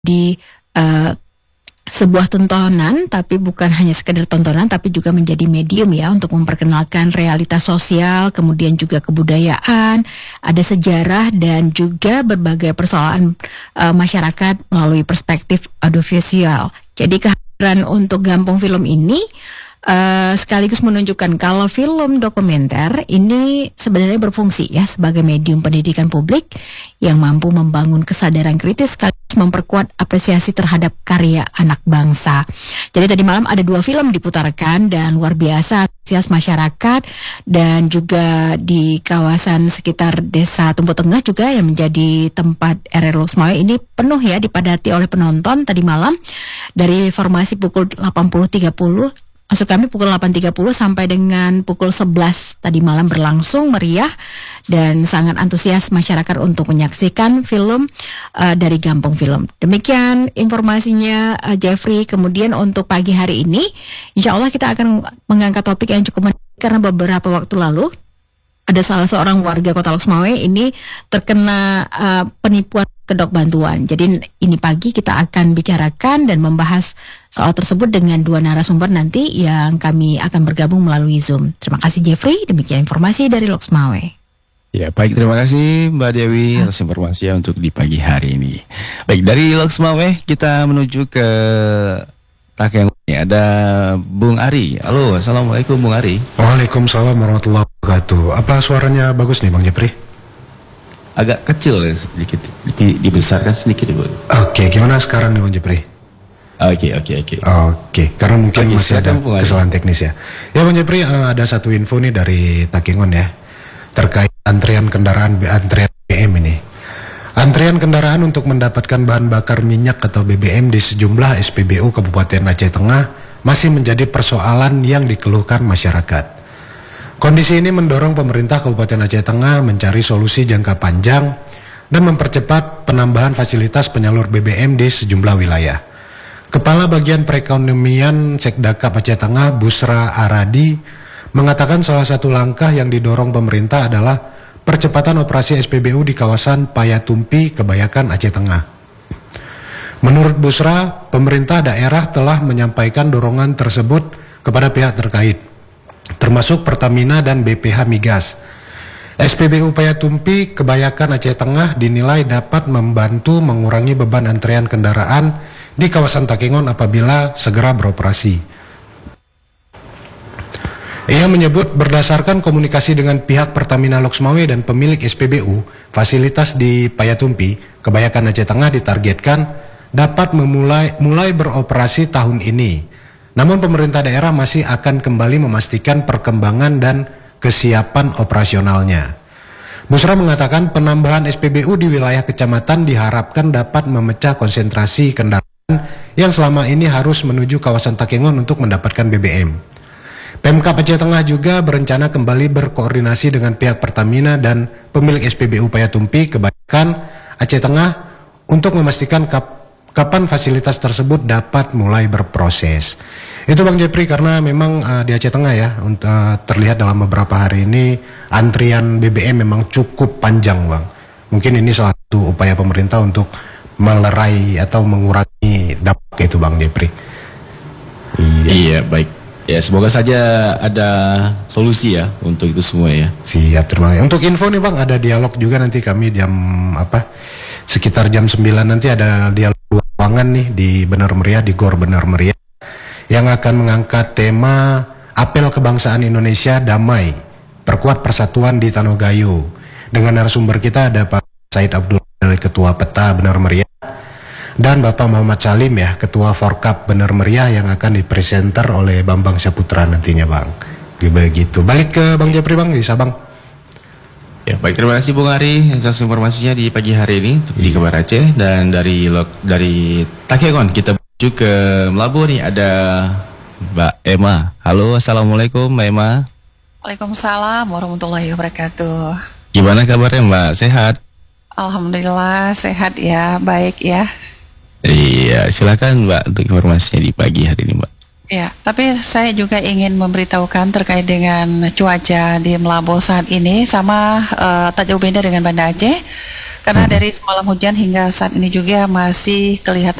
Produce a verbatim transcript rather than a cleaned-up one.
di uh, sebuah tontonan, tapi bukan hanya sekedar tontonan, tapi juga menjadi medium ya untuk memperkenalkan realitas sosial, kemudian juga kebudayaan, ada sejarah dan juga berbagai persoalan uh, masyarakat melalui perspektif audiovisual. Jadi kehadiran untuk Gampung Film ini Uh, sekaligus menunjukkan kalau film dokumenter ini sebenarnya berfungsi ya sebagai medium pendidikan publik yang mampu membangun kesadaran kritis sekaligus memperkuat apresiasi terhadap karya anak bangsa. Jadi tadi malam ada dua film diputarkan dan luar biasa antusias masyarakat dan juga di kawasan sekitar Desa Tumpu Tengah juga yang menjadi tempat R R Loksmawe ini penuh ya dipadati oleh penonton tadi malam dari formasi pukul delapan puluh tiga puluh. Masuk kami pukul delapan tiga puluh sampai dengan pukul sebelas tadi malam berlangsung meriah dan sangat antusias masyarakat untuk menyaksikan film uh, dari Gampung Film. Demikian informasinya uh, Jeffrey. Kemudian untuk pagi hari ini, insya Allah kita akan mengangkat topik yang cukup menarik karena beberapa waktu lalu ada salah seorang warga Kota Loksmawe ini terkena uh, penipuan kedok bantuan. Jadi ini pagi kita akan bicarakan dan membahas soal tersebut dengan dua narasumber nanti yang kami akan bergabung melalui Zoom. Terima kasih Jeffrey, demikian informasi dari Loksmawe. Ya baik, terima kasih Mbak Dewi atas informasinya untuk di pagi hari ini. Baik, dari Loksmawe kita menuju ke Takeng. Ada Bung Ari. Halo, assalamualaikum Bung Ari. Waalaikumsalam warahmatullahi wabarakatuh. Apa suaranya bagus nih Bang Jepri? Agak kecil ya, sedikit di, dibesarkan sedikit Bang. Oke, gimana sekarang nih Bang Jepri? Oke, oke, oke. Oke, karena mungkin Oke, masih ada kesalahan teknis ya. Ya Bang Jepri, uh, ada satu info nih dari Takengon ya, terkait antrian kendaraan, antrian B B M ini. Antrian kendaraan untuk mendapatkan bahan bakar minyak atau B B M di sejumlah S P B U Kabupaten Aceh Tengah masih menjadi persoalan yang dikeluhkan masyarakat. Kondisi ini mendorong pemerintah Kabupaten Aceh Tengah mencari solusi jangka panjang dan mempercepat penambahan fasilitas penyalur B B M di sejumlah wilayah. Kepala Bagian Perekonomian Sekdakap Aceh Tengah, Busra Aradi, mengatakan salah satu langkah yang didorong pemerintah adalah percepatan operasi S P B U di kawasan Payatumpi, Kebayakan, Aceh Tengah. Menurut Busra, pemerintah daerah telah menyampaikan dorongan tersebut kepada pihak terkait, termasuk Pertamina dan B P H Migas. S P B U Payatumpi, Kebayakan, Aceh Tengah dinilai dapat membantu mengurangi beban antrean kendaraan di kawasan Takengon apabila segera beroperasi. Ia menyebut berdasarkan komunikasi dengan pihak Pertamina Loksmawe dan pemilik S P B U, fasilitas di Payatumpi, Kebayakan Aceh Tengah ditargetkan dapat memulai mulai beroperasi tahun ini. Namun pemerintah daerah masih akan kembali memastikan perkembangan dan kesiapan operasionalnya. Busra mengatakan penambahan S P B U di wilayah kecamatan diharapkan dapat memecah konsentrasi kendaraan yang selama ini harus menuju kawasan Takengon untuk mendapatkan B B M. Pemkab Aceh Tengah juga berencana kembali berkoordinasi dengan pihak Pertamina dan pemilik S P B U Payatumpi, Kebayakan, Aceh Tengah untuk memastikan kap kapan fasilitas tersebut dapat mulai berproses. Itu Bang Jepri, karena memang uh, di Aceh Tengah ya, uh, terlihat dalam beberapa hari ini antrian B B M memang cukup panjang Bang. Mungkin ini salah satu upaya pemerintah untuk melerai atau mengurangi dampak itu Bang Jepri. Iya, iya baik. Ya semoga saja ada solusi ya untuk itu semua ya. Siap, terima kasih. Untuk info nih Bang, ada dialog juga nanti kami jam apa? Sekitar jam sembilan nanti ada dialog ruangan nih di Benar Meriah, di Gor Benar Meriah, yang akan mengangkat tema Apel Kebangsaan Indonesia Damai, Perkuat Persatuan di Tanogayo. Dengan narasumber kita ada Pak Said Abdul, Ketua Peta Benar Meriah, dan Bapak Muhammad Salim ya, Ketua Forkap Benar Meriah, yang akan dipresenter oleh Bambang Saputra nantinya Bang. Begitu. Balik ke Bang Japri Bang di Sabang. Ya baik, terima kasih Bung Ari atas informasinya di pagi hari ini di Kabar Aceh. Dan dari dari Takengon kita menuju ke Melabu nih, ada Mbak Emma. Halo, assalamualaikum Mbak Emma. Waalaikumsalam warahmatullahi wabarakatuh. Gimana kabarnya Mbak? Sehat? Alhamdulillah sehat ya, baik ya. Iya, silakan Mbak untuk informasinya di pagi hari ini Mbak. Ya, tapi saya juga ingin memberitahukan terkait dengan cuaca di Melambo saat ini sama uh, tak jauh beda dengan Banda Aceh. Karena dari semalam hujan hingga saat ini juga masih kelihatan